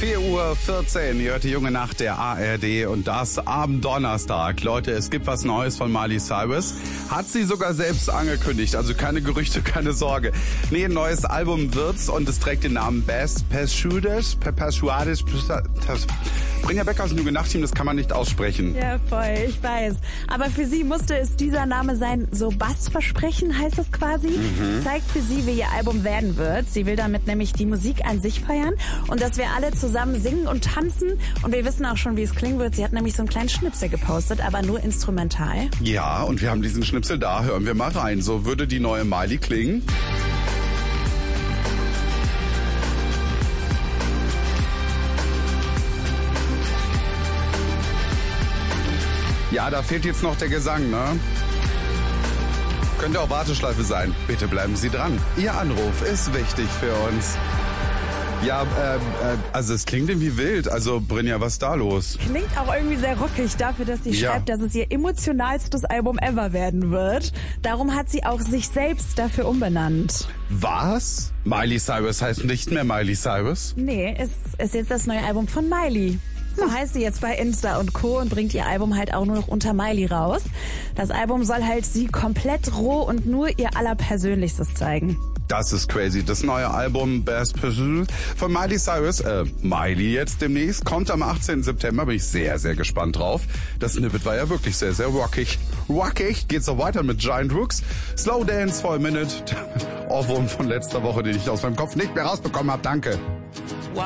4:14 Uhr, ihr hört die junge Nacht der ARD und das am Donnerstag. Leute, es gibt was Neues von Miley Cyrus. Hat sie sogar selbst angekündigt, also keine Gerüchte, keine Sorge. Nee, ein neues Album wird's und es trägt den Namen Best Persuades. Brinja Becker aus dem Junge Nacht-Team, das kann man nicht aussprechen. Ja, voll, ich weiß. Aber für sie musste es dieser Name sein. So Bassversprechen heißt es quasi. Zeigt für sie, wie ihr Album werden wird. Sie will damit nämlich die Musik an sich feiern und dass wir alle zusammen singen und tanzen. Und wir wissen auch schon, wie es klingen wird. Sie hat nämlich so einen kleinen Schnipsel gepostet, aber nur instrumental. Ja, und wir haben diesen Schnipsel da. Hören wir mal rein. So würde die neue Miley klingen. Ja, da fehlt jetzt noch der Gesang, ne? Könnte auch Warteschleife sein. Bitte bleiben Sie dran. Ihr Anruf ist wichtig für uns. Ja, also es klingt irgendwie wild. Also Brinja, was ist da los? Klingt auch irgendwie sehr rockig dafür, dass sie schreibt, dass es ihr emotionalstes Album ever werden wird. Darum hat sie auch sich selbst dafür umbenannt. Was? Miley Cyrus heißt nicht mehr Miley Cyrus? Nee, es ist jetzt das neue Album von Miley. So heißt sie jetzt bei Insta und Co. und bringt ihr Album halt auch nur noch unter Miley raus. Das Album soll halt sie komplett roh und nur ihr Allerpersönlichstes zeigen. Das ist crazy. Das neue Album Best Pursuit von Miley Cyrus, Miley jetzt demnächst, kommt am 18. September. Bin ich sehr, sehr gespannt drauf. Das Snippet war ja wirklich sehr, sehr rockig. Rockig geht's auch weiter mit Giant Rooks. Slow Dance for a Minute. Ohrwurm von letzter Woche, den ich aus meinem Kopf nicht mehr rausbekommen habe. Danke.